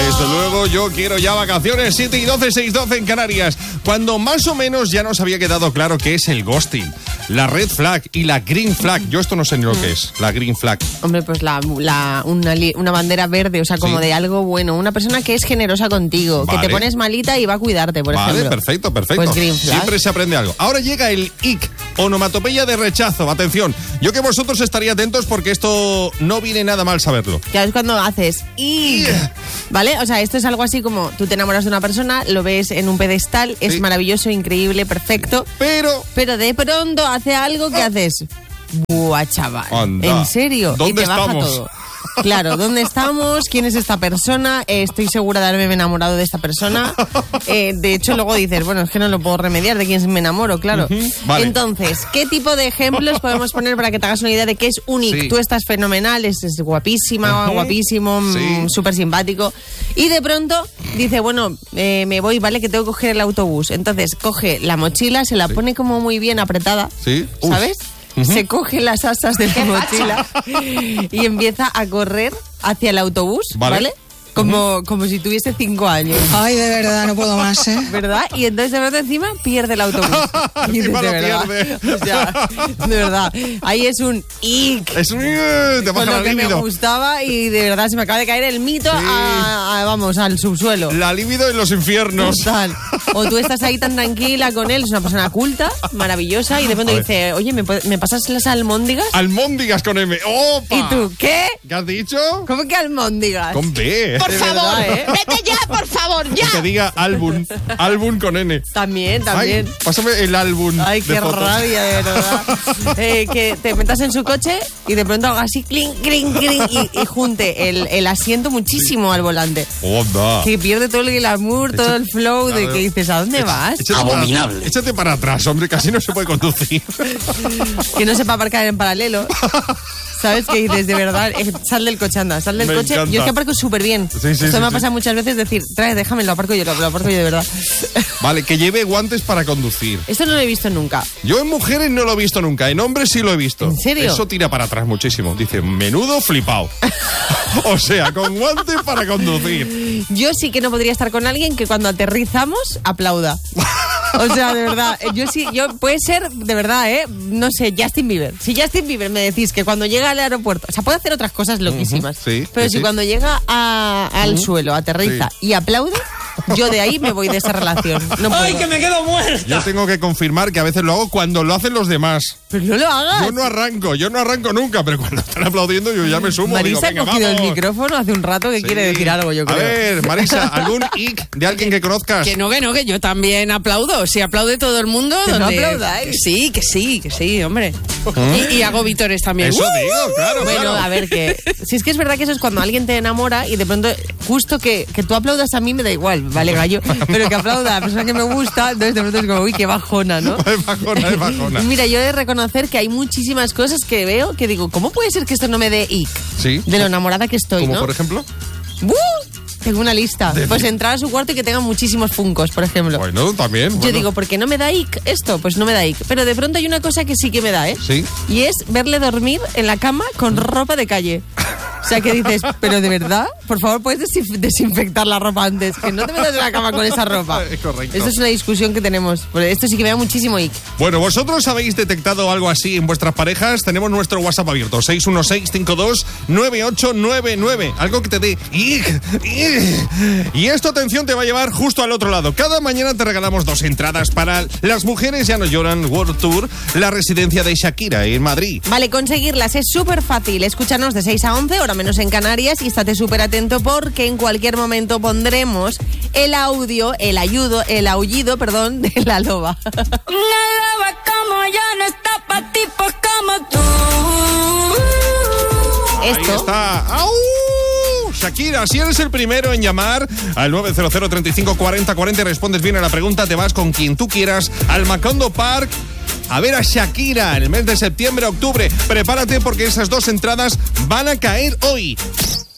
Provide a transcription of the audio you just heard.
Desde luego, yo quiero ya vacaciones. 7 y 12, 6:12 en Canarias. Cuando más o menos ya nos había quedado claro qué es el ghosting, la red flag y la green flag. Yo esto no sé ni lo que es, la green flag. Hombre, pues una bandera verde, o sea, como de algo bueno. Una persona que es generosa contigo, que te pones malita y va a cuidarte, por ejemplo. Vale, perfecto. Pues green flag. Siempre se aprende algo. Ahora llega el ick, onomatopeya de rechazo. Atención, yo que vosotros estaría atentos porque esto no viene nada mal saberlo. Ya es cuando haces ick, ¿vale? O sea, esto es algo así como tú te enamoras de una persona, lo ves en un pedestal, es maravilloso, increíble, perfecto. Pero de pronto hace algo que haces. Buah, chaval. Anda. ¿En serio? ¿Dónde y te baja estamos? todo. Claro, ¿dónde estamos? ¿Quién es esta persona? Estoy segura de haberme enamorado de esta persona. De hecho, luego dices, bueno, es que no lo puedo remediar, de quién me enamoro, claro. Vale. Entonces, ¿qué tipo de ejemplos podemos poner para que te hagas una idea de qué es un ick? Sí. Tú estás fenomenal, es guapísima, guapísimo, súper simpático. Y de pronto dice, bueno, me voy, ¿vale? Que tengo que coger el autobús. Entonces, coge la mochila, se la pone como muy bien apretada, ¿sabes? Se coge las asas de la mochila y empieza a correr hacia el autobús, ¿vale? Como si tuviese 5 años. Ay, de verdad, no puedo más, ¿eh? ¿Verdad? Y entonces de verdad encima pierde el autobús. Y dices, Encima de lo verdad. pierde. O sea, de verdad. Ahí es un ick. Es un te Con baja lo la que me libido. gustaba y de verdad se me acaba de caer el mito vamos, al subsuelo. La libido en los infiernos. Total. O tú estás ahí tan tranquila con él, es una persona culta, maravillosa, y de pronto dice, oye, ¿me pasas las almóndigas? Almóndigas con M. ¡Opa! ¿Y tú qué? ¿Qué has dicho? ¿Cómo que almóndigas? Con B. Por De favor, verdad, ¿eh? vete ya, por favor, ya. Que diga álbum. Álbum con N. También. Ay, pásame el álbum. Ay, de qué fotos. rabia, de verdad. Que te metas en su coche y de pronto haga así, clink, clink, clink, y junte el asiento muchísimo al volante. Onda. Que pierde todo el glamour, todo el flow de que dices, ¿a dónde vas? Abominable. Échate para atrás, hombre, casi no se puede conducir. Que no sepa aparcar en paralelo. ¿Sabes qué dices? De verdad, sal del coche, anda, sal del Me coche. encanta. Yo es que aparco súper bien. Sí, Esto me ha pasado muchas veces, decir, trae, déjame, lo aparco yo de verdad. Vale, que lleve guantes para conducir. Esto no lo he visto nunca. Yo en mujeres no lo he visto nunca, en hombres sí lo he visto. ¿En serio? Eso tira para atrás muchísimo. Dice, menudo flipao. O sea, con guantes para conducir. Yo sí que no podría estar con alguien que cuando aterrizamos aplauda. O sea, de verdad, yo puede ser, de verdad, no sé, Justin Bieber. Si Justin Bieber me decís que cuando llega al aeropuerto, o sea, puede hacer otras cosas loquísimas, pero si cuando llega al suelo, aterriza y aplaude, yo de ahí me voy de esa relación. No puedo. ¡Ay, que me quedo muerta! Yo tengo que confirmar que a veces lo hago cuando lo hacen los demás. Pero no lo hagas. Yo no arranco nunca, pero cuando están aplaudiendo yo ya me sumo. Marisa digo, ha cogido vamos. el micrófono hace un rato que quiere decir algo, yo creo. A ver, Marisa, ¿algún ick de alguien que conozcas? Que yo también aplaudo. Si aplaude todo el mundo. Que no aplaudáis. Sí, que sí, hombre. Y hago vítores también. Eso digo, claro. Bueno, claro. a ver, que si es que es verdad que eso es cuando alguien te enamora y de pronto, justo que tú aplaudas a mí me da igual, vale, gallo, pero que aplauda a la persona que me gusta, entonces de pronto es como, uy, qué bajona, ¿no? Es bajona. Mira, yo he de reconocer que hay muchísimas cosas que veo que digo, ¿cómo puede ser que esto no me dé ick? Sí. De lo enamorada que estoy, Como ¿no? por ejemplo. Tengo una lista. Pues entrar a su cuarto y que tenga muchísimos funcos, por ejemplo. Bueno, también. Yo digo, ¿por qué no me da ick esto? Pues no me da ick. Pero de pronto hay una cosa que sí que me da, ¿eh? Sí. Y es verle dormir en la cama con ropa de calle. O sea, que dices, pero de verdad, por favor, puedes desinfectar la ropa antes, que no te metas en la cama con esa ropa. Es correcto. Esto es una discusión que tenemos. Esto sí que me da muchísimo ick. Bueno, ¿vosotros habéis detectado algo así en vuestras parejas? Tenemos nuestro WhatsApp abierto, 616-52-9899. Algo que te dé ick. Y esto, atención, te va a llevar justo al otro lado. Cada mañana te regalamos 2 entradas para Las Mujeres Ya No Lloran World Tour, la residencia de Shakira en Madrid. Vale, conseguirlas es súper fácil. Escúchanos de 6 a 11, hora menos en Canarias, y estate súper atento porque en cualquier momento pondremos el aullido, de la loba. Una loba como yo no está pa' tipos como tú. Ahí está. ¡Au! Shakira, si eres el primero en llamar al 900 35 40 40 y respondes bien a la pregunta, te vas con quien tú quieras al Macondo Park a ver a Shakira en el mes de septiembre, octubre. Prepárate porque esas 2 entradas van a caer hoy.